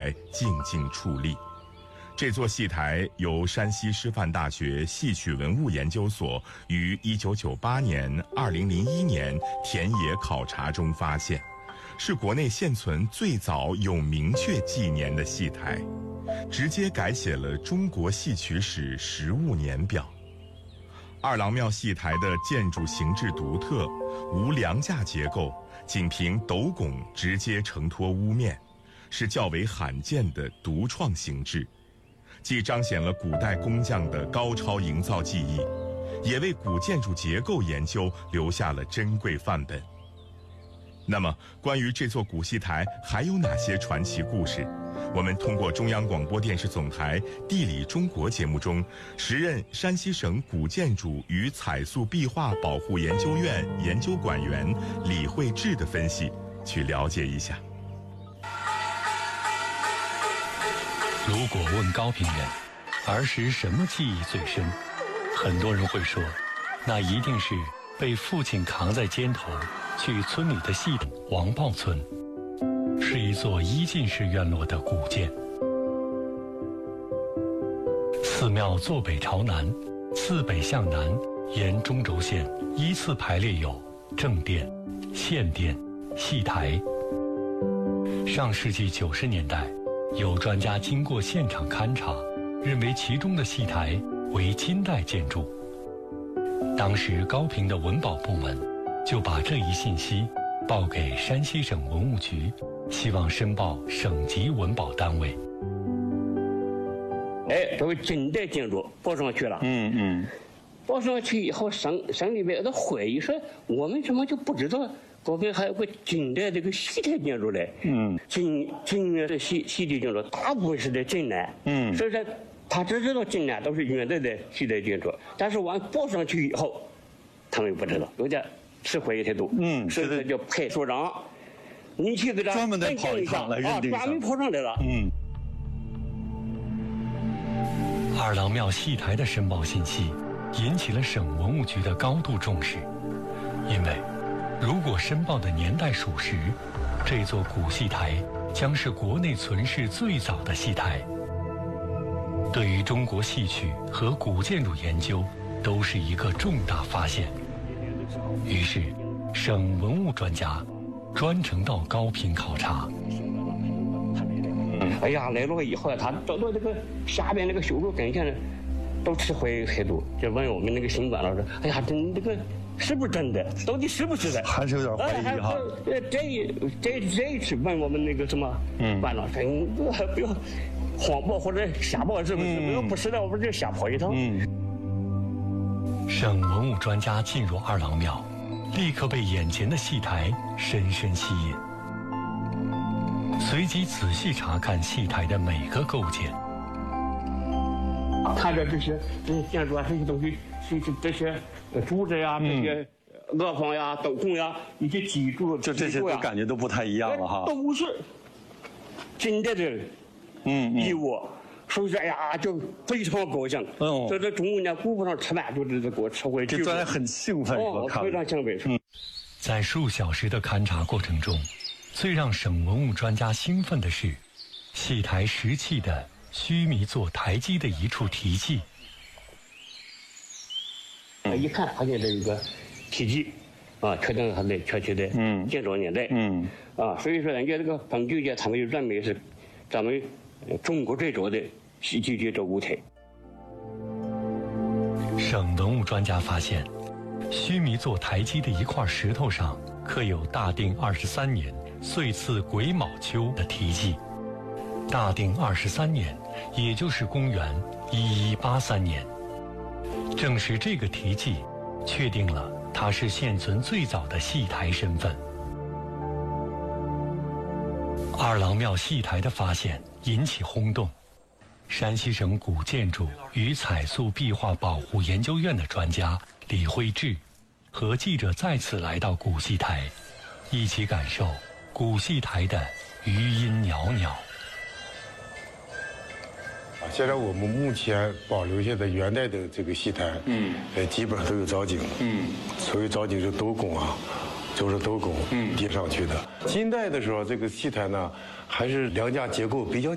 台静静矗立。这座戏台由山西师范大学戏曲文物研究所于1998年、2001年田野考察中发现，是国内现存最早有明确纪年的戏台，直接改写了中国戏曲史实物年表。二郎庙戏台的建筑形制独特，无梁架结构，仅凭斗拱直接承托屋面，是较为罕见的独创形制，既彰显了古代工匠的高超营造技艺，也为古建筑结构研究留下了珍贵范本。那么，关于这座古戏台还有哪些传奇故事？我们通过中央广播电视总台《地理中国》节目中，时任山西省古建筑与彩塑壁画保护研究院研究馆员李慧智的分析，去了解一下。 如果问高平人，儿时什么记忆最深？很多人会说，那一定是被父亲扛在肩头去村里的戏棚王豹村，是一座一进式院落的古建。寺庙坐北朝南，自北向南沿中轴线依次排列有正殿、献殿、戏台。上世纪90年代，有专家经过现场勘查，认为其中的戏台为金代建筑。当时高平的文保部门就把这一信息报给山西省文物局，希望申报省级文保单位。 这个金代建筑报上去了。报上去以后，省里边的会议说，我们怎么就不知道高平还有个金代这个戏台建筑嘞？金代的戏台建筑大部分是在镇南。所以说他只知道镇南都是元代的戏台建筑，但是完报上去以后，他们不知道，有点持怀疑态度。所以说就派所长，你去给他专门的跑一趟来认定一下， 专门跑上来了。 二郎庙戏台的申报信息引起了省文物局的高度重视，因为如果申报的年代属实，这座古戏台将是国内存世最早的戏台，对于中国戏曲和古建筑研究都是一个重大发现。于是，省文物专家专程到高平考察。 哎呀，来了以后，他找到这个下边那个修筑跟前呢，都持怀疑态度，就问我们那个新官老师：“哎呀，这个是不是真的？到底是不是的？” 还是有点怀疑哈。 这一次问我们那个什么官老师，你不要谎报或者瞎报，是不是？不要不是的，我们就瞎跑一趟。 省文物专家进入二郎庙，立刻被眼前的戏台深深吸引，随即仔细查看戏台的每个构件。 看着这些建筑啊，这些东西，这些柱子呀，这些额房呀、斗拱呀，一些基柱， 就这些都感觉都不太一样了哈。 都是金代的衣物。所以说，哎呀，就非常高兴。所以这中午呢，顾不上吃饭，就是给我吃回去。 这专家很兴奋， 非常兴奋。 在数小时的勘察过程中，最让省文物专家兴奋的是，戏台石砌的须弥座台基的一处题记。 一看发现这一个题记，确定它的确切的建筑年代。所以说人家这个本旧界，他们就认为是咱们中国最早的戏剧建筑舞台。 省文物专家发现，须弥座台基的一块石头上刻有大定23年岁次癸卯秋的题记。大定23年，也就是公元1183年。正是这个题记，确定了它是现存最早的戏台身份。二郎庙戏台的发现引起轰动，山西省古建筑与彩塑壁画保护研究院的专家李慧智和记者再次来到古戏台，一起感受古戏台的余音袅袅。 现在我们目前保留下的元代的这个戏台，基本上都有藻井，所谓藻井是斗拱啊，就是斗拱叠上去的。金代的时候，这个戏台呢，还是梁架结构比较